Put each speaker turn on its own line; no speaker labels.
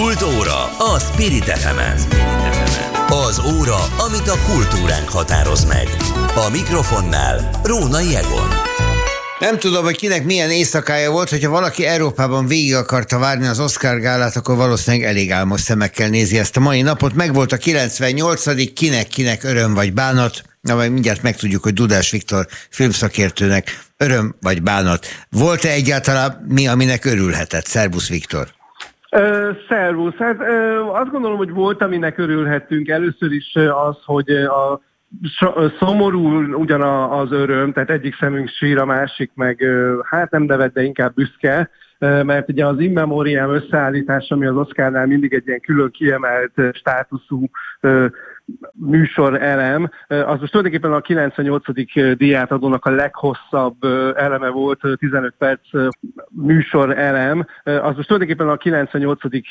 Kultúra a Spirit FM-en. Az óra, amit a kultúránk határoz meg. A mikrofonnál Rónai Egon.
Nem tudom, hogy kinek milyen éjszakája volt, hogyha valaki Európában végig akarta várni az Oscar gálát, akkor valószínűleg elég álmos szemekkel nézi ezt a mai napot. Megvolt a 98. kinek öröm vagy bánat. Na, majd mindjárt megtudjuk, hogy Dudás Viktor filmszakértőnek öröm vagy bánat. Volt-e egyáltalán mi, aminek örülhetett? Szerbusz Viktor!
Szervusz! Hát azt gondolom, hogy volt, aminek örülhettünk. Először is az, hogy a szomorú ugyan az öröm, tehát egyik szemünk sír, a másik meg hát nem nevet, de inkább büszke, mert ugye az In Memoriam összeállítás, ami az Oscarnál mindig egy ilyen külön kiemelt státuszú műsorelem, az most tulajdonképpen a 98. díjátadónak a leghosszabb eleme volt, 15 perc műsorelem, az most tulajdonképpen a 98.